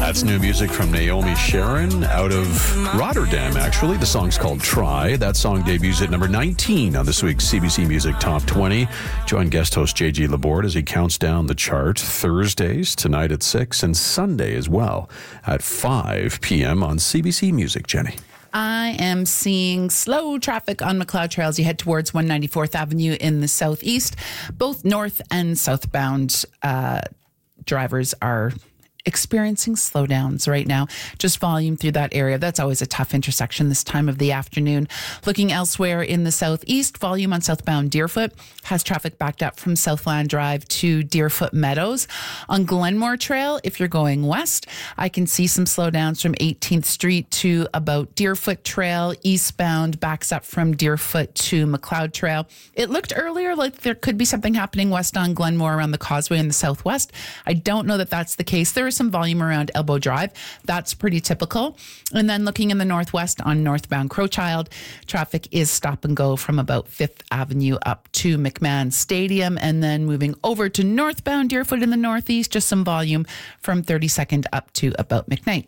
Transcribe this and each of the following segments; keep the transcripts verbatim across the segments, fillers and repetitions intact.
That's new music from Naomi Sharon out of Rotterdam, actually. The song's called Try. That song debuts at number nineteen on this week's C B C Music Top twenty. Join guest host J G Laborde as he counts down the chart Thursdays tonight at six and Sunday as well at five p.m. on C B C Music. Jenny. I am seeing slow traffic on Macleod Trail as you head towards one ninety-fourth Avenue in the southeast. Both north and southbound uh, drivers are experiencing slowdowns right now. Just volume through that area. That's always a tough intersection this time of the afternoon. Looking elsewhere in the southeast, volume on southbound Deerfoot has traffic backed up from Southland Drive to Deerfoot Meadows. On Glenmore Trail, if you're going west, I can see some slowdowns from eighteenth Street to about Deerfoot Trail. Eastbound backs up from Deerfoot to Macleod Trail. It looked earlier like there could be something happening west on Glenmore around the Causeway in the southwest. I don't know that that's the case. There some volume around Elbow Drive. That's pretty typical. And then looking in the northwest on northbound Crowchild, traffic is stop and go from about Fifth Avenue up to McMahon Stadium, and then moving over to northbound Deerfoot in the northeast, just some volume from thirty-second up to about McKnight.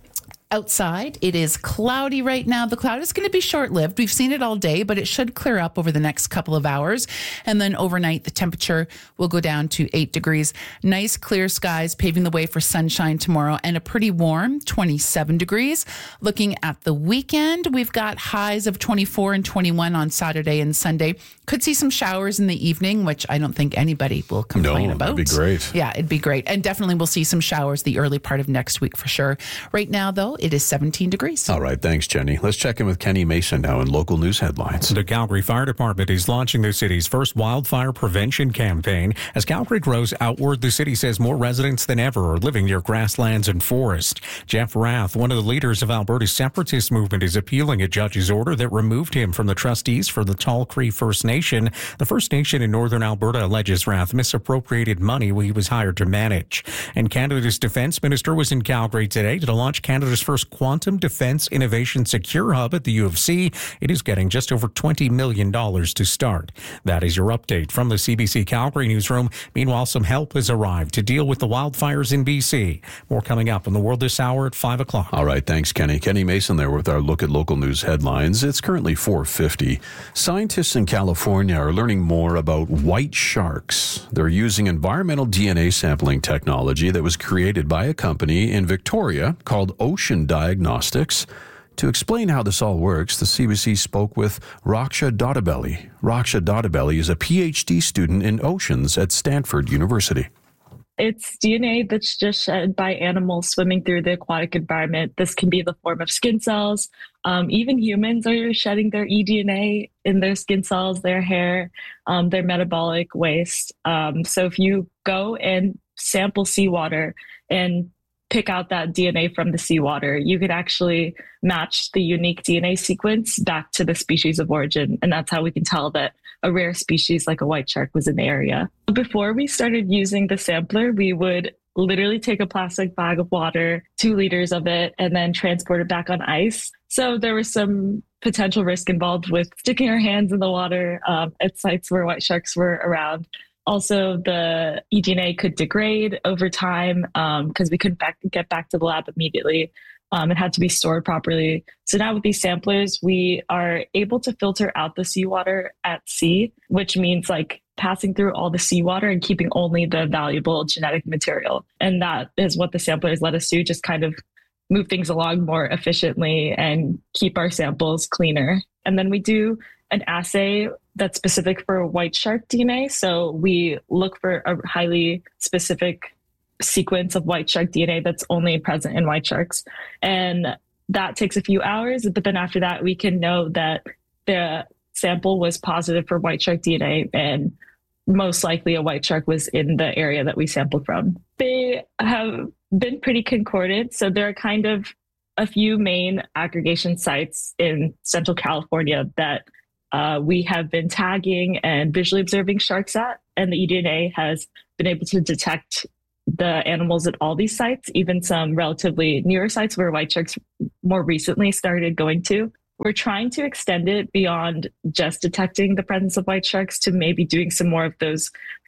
Outside, it is cloudy right now. The cloud is going to be short-lived. We've seen it all day, but it should clear up over the next couple of hours. And then overnight, the temperature will go down to eight degrees. Nice clear skies paving the way for sunshine tomorrow and a pretty warm twenty-seven degrees. Looking at the weekend, we've got highs of twenty-four and twenty-one on Saturday and Sunday. Could see some showers in the evening, which I don't think anybody will complain no, about. That'd be great. Yeah, it'd be great. And definitely we'll see some showers the early part of next week for sure. Right now, though, it is seventeen degrees. All right. Thanks, Jenny. Let's check in with Kenny Mason now in local news headlines. The Calgary Fire Department is launching the city's first wildfire prevention campaign. As Calgary grows outward, the city says more residents than ever are living near grasslands and forest. Jeff Rath, one of the leaders of Alberta's separatist movement, is appealing a judge's order that removed him from the trustees for the Tall Cree First Nation. The First Nation in northern Alberta alleges Rath misappropriated money he was hired to manage. And Canada's defense minister was in Calgary today to launch Canada's first Quantum Defense Innovation Secure Hub at the U of C. It is getting just over twenty million dollars to start. That is your update from the C B C Calgary newsroom. Meanwhile, some help has arrived to deal with the wildfires in B C. More coming up in the world this hour at five o'clock. All right, thanks, Kenny. Kenny Mason there with our look at local news headlines. It's currently four fifty. Scientists in California are learning more about white sharks. They're using environmental D N A sampling technology that was created by a company in Victoria called Ocean Diagnostics. To explain how this all works, the C B C spoke with Raksha Dottabelli. Raksha Dottabelli is a P H D student in oceans at Stanford University. It's D N A that's just shed by animals swimming through the aquatic environment. This can be the form of skin cells. Um, even humans are shedding their eDNA in their skin cells, their hair, um, their metabolic waste. Um, so if you go and sample seawater and pick out that D N A from the seawater, you could actually match the unique D N A sequence back to the species of origin. And that's how we can tell that a rare species like a white shark was in the area. Before we started using the sampler, we would literally take a plastic bag of water, two liters of it, and then transport it back on ice. So there was some potential risk involved with sticking our hands in the water um, at sites where white sharks were around. Also, the eDNA could degrade over time because um, we couldn't back, get back to the lab immediately. Um, it had to be stored properly. So now with these samplers, we are able to filter out the seawater at sea, which means like passing through all the seawater and keeping only the valuable genetic material. And that is what the samplers let us do, just kind of move things along more efficiently and keep our samples cleaner. And then we do an assay that's specific for white shark D N A. So we look for a highly specific sequence of white shark D N A that's only present in white sharks. And that takes a few hours, but then after that, we can know that the sample was positive for white shark D N A and most likely a white shark was in the area that we sampled from. They have been pretty concordant. So there are kind of a few main aggregation sites in Central California that Uh, we have been tagging and visually observing sharks at, and the eDNA has been able to detect the animals at all these sites, even some relatively newer sites where white sharks more recently started going to. We're trying to extend it beyond just detecting the presence of white sharks to maybe doing some more of those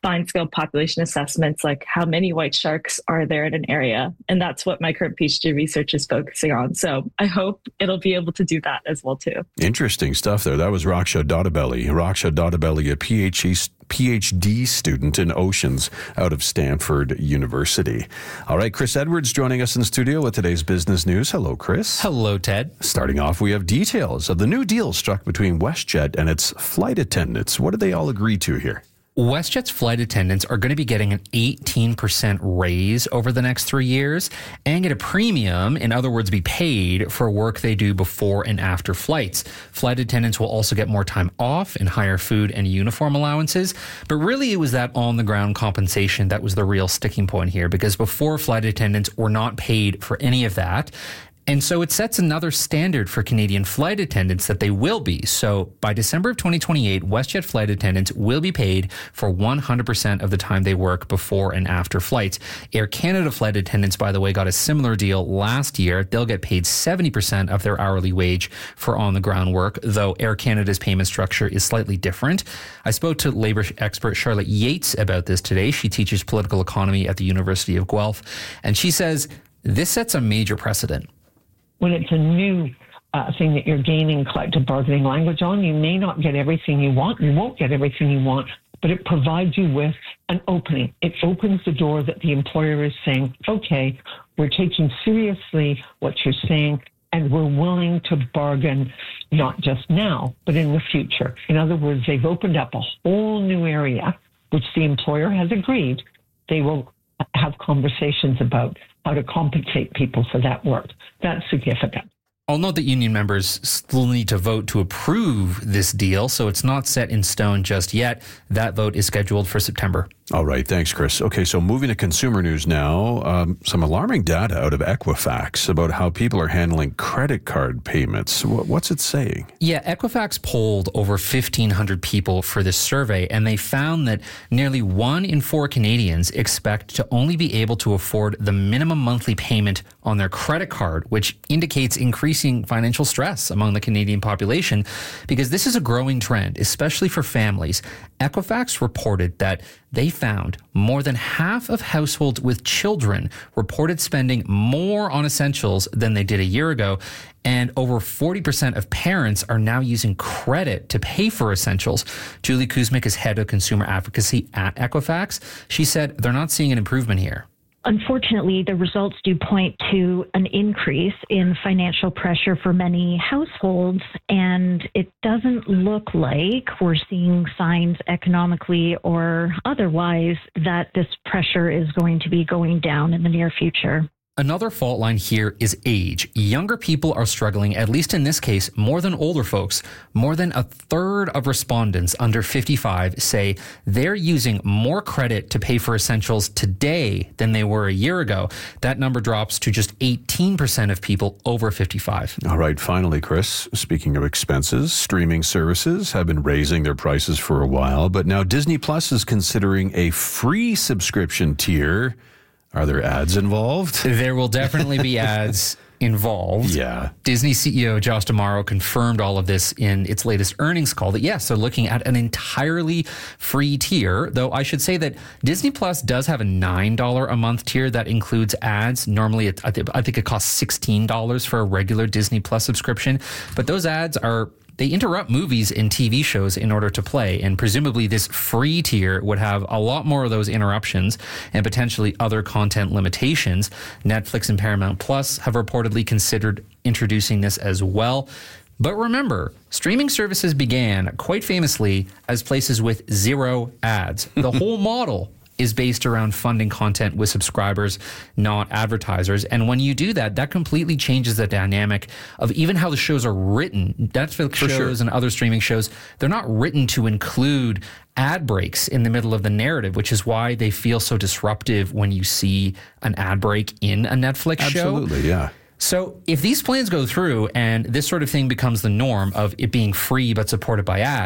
fine scale population assessments, like how many white sharks are there in an area. And that's what my current PhD research is focusing on. So I hope it'll be able to do that as well, too. Interesting stuff there. That was Raksha Dottabelli. Raksha Dottabelli, a PhD, PhD student in oceans out of Stanford University. All right, Chris Edwards joining us in studio with today's business news. Hello, Chris. Hello, Ted. Starting off, we have details of the new deal struck between WestJet and its flight attendants. What did they all agree to here? WestJet's flight attendants are going to be getting an eighteen percent raise over the next three years and get a premium, in other words, be paid for work they do before and after flights. Flight attendants will also get more time off and higher food and uniform allowances. But really, it was that on-the-ground compensation that was the real sticking point here, because before, flight attendants were not paid for any of that. And so it sets another standard for Canadian flight attendants that they will be. So by December of twenty twenty-eight, WestJet flight attendants will be paid for one hundred percent of the time they work before and after flights. Air Canada flight attendants, by the way, got a similar deal last year. They'll get paid seventy percent of their hourly wage for on-the-ground work, though Air Canada's payment structure is slightly different. I spoke to labor expert Charlotte Yates about this today. She teaches political economy at the University of Guelph, and she says this sets a major precedent. When it's a new uh, thing that you're gaining collective bargaining language on, you may not get everything you want. You won't get everything you want, but it provides you with an opening. It opens the door that the employer is saying, okay, we're taking seriously what you're saying, and we're willing to bargain not just now, but in the future. In other words, they've opened up a whole new area, which the employer has agreed they will have conversations about how to compensate people for that work. That's significant. I'll note that union members still need to vote to approve this deal, so it's not set in stone just yet. That vote is scheduled for September. All right. Thanks, Chris. Okay, so moving to consumer news now, um, some alarming data out of Equifax about how people are handling credit card payments. What's it saying? Yeah, Equifax polled over fifteen hundred people for this survey, and they found that nearly one in four Canadians expect to only be able to afford the minimum monthly payment on their credit card, which indicates increasing financial stress among the Canadian population, because this is a growing trend, especially for families. Equifax reported that they found more than half of households with children reported spending more on essentials than they did a year ago. And over forty percent of parents are now using credit to pay for essentials. Julie Kuzmic is head of consumer advocacy at Equifax. She said they're not seeing an improvement here. Unfortunately, the results do point to an increase in financial pressure for many households, and it doesn't look like we're seeing signs economically or otherwise that this pressure is going to be going down in the near future. Another fault line here is age. Younger people are struggling, at least in this case, more than older folks. More than a third of respondents under fifty-five say they're using more credit to pay for essentials today than they were a year ago. That number drops to just eighteen percent of people over fifty-five. All right, finally, Chris, speaking of expenses, streaming services have been raising their prices for a while, but now Disney Plus is considering a free subscription tier. Are there ads involved? There will definitely be ads involved. Yeah. Disney C E O Josh D'Amaro confirmed all of this in its latest earnings call that, yes, they're looking at an entirely free tier, though I should say that Disney Plus does have a nine dollars a month tier that includes ads. Normally, it, I, th- I think it costs sixteen dollars for a regular Disney Plus subscription, but those ads are... They interrupt movies and T V shows in order to play, and presumably this free tier would have a lot more of those interruptions and potentially other content limitations. Netflix and Paramount Plus have reportedly considered introducing this as well. But remember, streaming services began quite famously as places with zero ads. The whole model is based around funding content with subscribers, not advertisers. And when you do that, that completely changes the dynamic of even how the shows are written. Netflix For shows sure. and other streaming shows, they're not written to include ad breaks in the middle of the narrative, which is why they feel so disruptive when you see an ad break in a Netflix Absolutely, show. Absolutely, yeah. So if these plans go through and this sort of thing becomes the norm of it being free but supported by ads,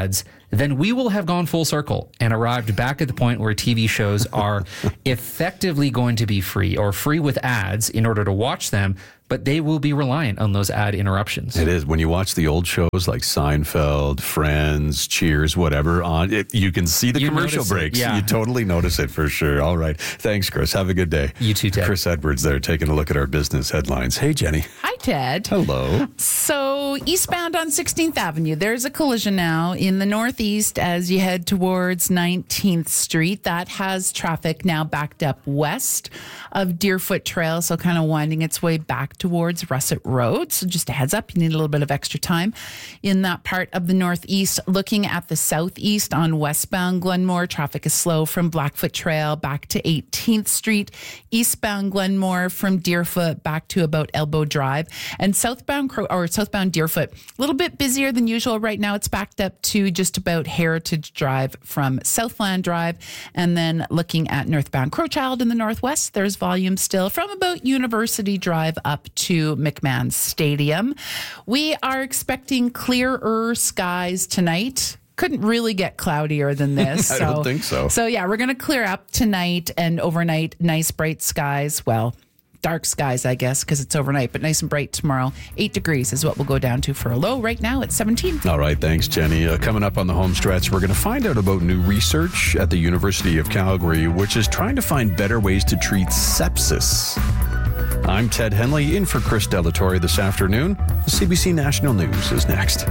then we will have gone full circle and arrived back at the point where T V shows are effectively going to be free or free with ads in order to watch them, but they will be reliant on those ad interruptions. It is. When you watch the old shows like Seinfeld, Friends, Cheers, whatever, on it, you can see the You commercial notice it, breaks. yeah. You totally notice it for sure. All right. Thanks, Chris. Have a good day. You too, Ted. Chris Edwards there taking a look at our business headlines. Hey, Jenny. Hi, Ted. Hello. So, eastbound on sixteenth Avenue, there's a collision now in the northeast as you head towards nineteenth Street. That has traffic now backed up west of Deerfoot Trail, so kind of winding its way back towards Russet Road. So, just a heads up, you need a little bit of extra time in that part of the northeast. Looking at the southeast on westbound Glenmore, traffic is slow from Blackfoot Trail back to eighteenth Street. Eastbound Glenmore from Deerfoot back to about Elbow Drive. And southbound Cro- or southbound Deerfoot, a little bit busier than usual right now. It's backed up to just about Heritage Drive from Southland Drive. And then looking at northbound Crowchild in the northwest, there's volume still from about University Drive up to McMahon Stadium. We are expecting clearer skies tonight. Couldn't really get cloudier than this. I so, don't think so. So yeah, we're going to clear up tonight and overnight. Nice bright skies. Well, dark skies, I guess, because it's overnight, but nice and bright tomorrow. Eight degrees is what we'll go down to for a low. Right now, it's seventeen. All right. Thanks, Jenny. Uh, coming up on the home stretch, we're going to find out about new research at the University of Calgary, which is trying to find better ways to treat sepsis. I'm Ted Henley, in for Chris Delatorre this afternoon. C B C National News is next.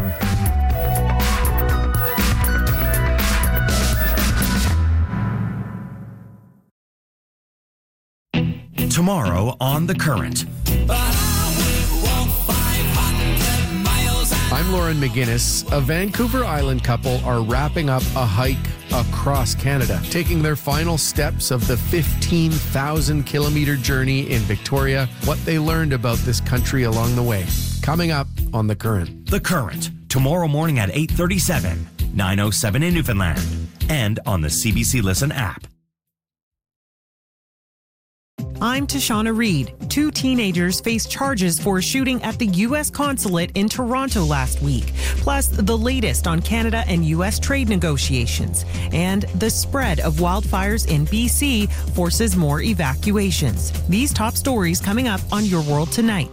Tomorrow on The Current. I'm Lauren McGinnis. A Vancouver Island couple are wrapping up a hike across Canada, taking their final steps of the fifteen thousand kilometer journey in Victoria, what they learned about this country along the way. Coming up on The Current. The Current, tomorrow morning at eight thirty-seven, nine oh seven in Newfoundland, and on the C B C Listen app. I'm Tashana Reed. Two teenagers faced charges for a shooting at the U S consulate in Toronto last week, plus the latest on Canada and U S trade negotiations. And the spread of wildfires in B C forces more evacuations. These top stories coming up on Your World Tonight.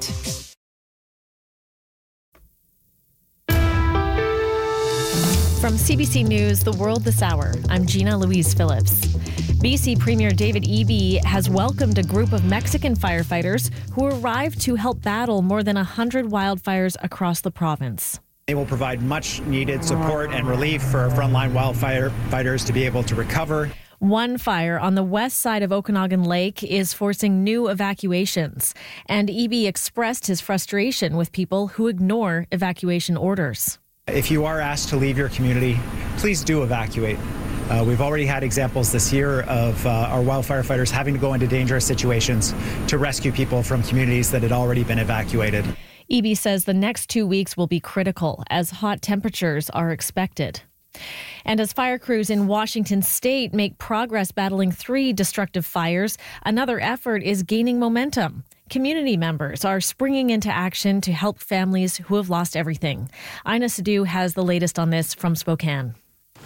From C B C News, The World This Hour, I'm Gina Louise Phillips. B C Premier David Eby has welcomed a group of Mexican firefighters who arrived to help battle more than one hundred wildfires across the province. They will provide much needed support and relief for frontline wildfire fighters to be able to recover. One fire on the west side of Okanagan Lake is forcing new evacuations, and Eby expressed his frustration with people who ignore evacuation orders. If you are asked to leave your community, please do evacuate. Uh, we've already had examples this year of uh, our wildfire fighters having to go into dangerous situations to rescue people from communities that had already been evacuated. Eby says the next two weeks will be critical as hot temperatures are expected. And as fire crews in Washington state make progress battling three destructive fires, another effort is gaining momentum. Community members are springing into action to help families who have lost everything. Ina Sidhu has the latest on this from Spokane.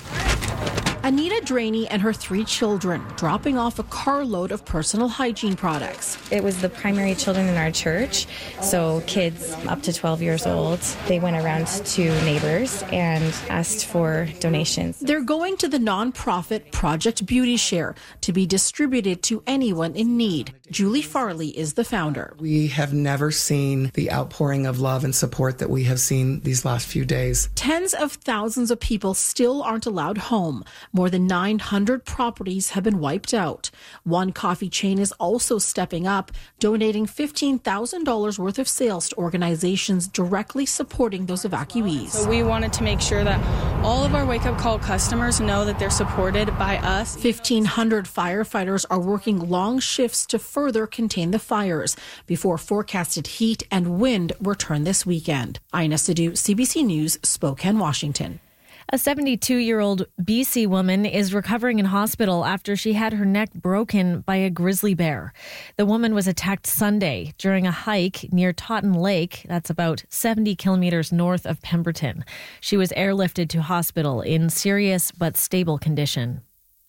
Anita Draney and her three children dropping off a carload of personal hygiene products. It was the primary children in our church, so kids up to twelve years old. They went around to neighbors and asked for donations. They're going to the nonprofit Project Beauty Share to be distributed to anyone in need. Julie Farley is the founder. We have never seen the outpouring of love and support that we have seen these last few days. Tens of thousands of people still aren't allowed home. More than nine hundred properties have been wiped out. One coffee chain is also stepping up, donating fifteen thousand dollars worth of sales to organizations directly supporting those evacuees. So we wanted to make sure that all of our wake-up call customers know that they're supported by us. fifteen hundred firefighters are working long shifts to further contain the fires before forecasted heat and wind return this weekend. Ina Sidhu, C B C News, Spokane, Washington. A seventy-two-year-old B C woman is recovering in hospital after she had her neck broken by a grizzly bear. The woman was attacked Sunday during a hike near Totten Lake. That's about seventy kilometers north of Pemberton. She was airlifted to hospital in serious but stable condition.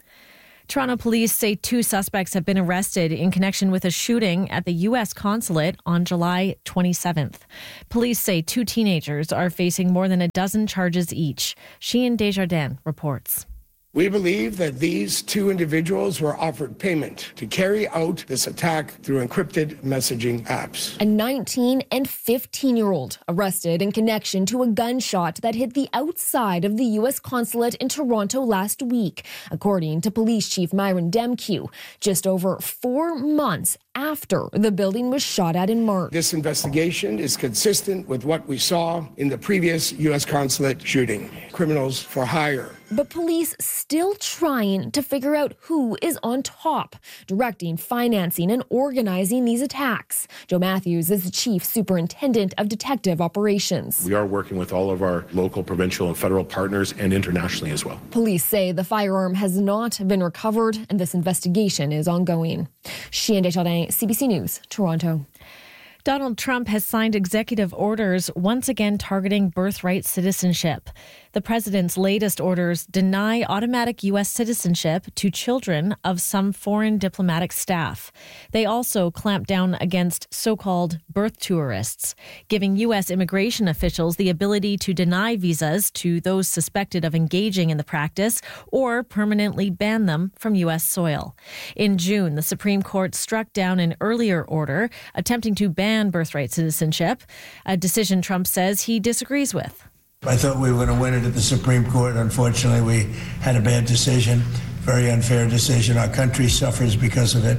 Toronto police say two suspects have been arrested in connection with a shooting at the U S consulate on July twenty-seventh. Police say two teenagers are facing more than a dozen charges each. Sheehan Desjardins reports. We believe that these two individuals were offered payment to carry out this attack through encrypted messaging apps. A nineteen and fifteen-year-old arrested in connection to a gunshot that hit the outside of the U S consulate in Toronto last week, according to Police Chief Myron Demkew, just over four months after the building was shot at in March. This investigation is consistent with what we saw in the previous U S consulate shooting. Criminals for hire. But police still trying to figure out who is on top, directing, financing, and organizing these attacks. Joe Matthews is the Chief Superintendent of Detective Operations. We are working with all of our local, provincial, and federal partners and internationally as well. Police say the firearm has not been recovered and this investigation is ongoing. Sheehan Desjardins, C B C News, Toronto. Donald Trump has signed executive orders once again targeting birthright citizenship. The president's latest orders deny automatic U S citizenship to children of some foreign diplomatic staff. They also clamp down against so-called birth tourists, giving U S immigration officials the ability to deny visas to those suspected of engaging in the practice or permanently ban them from U S soil. In June, the Supreme Court struck down an earlier order attempting to ban birthright citizenship, a decision Trump says he disagrees with. I thought we were going to win it at the Supreme Court. Unfortunately, we had a bad decision, very unfair decision. Our country suffers because of it,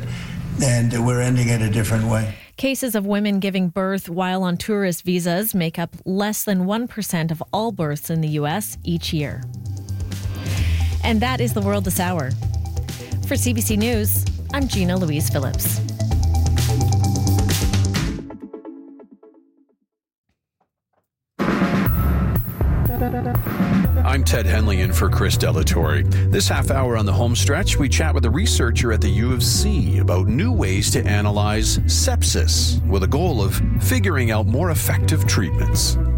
and we're ending it a different way. Cases of women giving birth while on tourist visas make up less than one percent of all births in the U S each year. And that is the world this hour. For C B C News, I'm Gina Louise Phillips. I'm Ted Henley in for Chris Delatorre. This half hour on the home stretch, we chat with a researcher at the U of C about new ways to analyze sepsis with a goal of figuring out more effective treatments.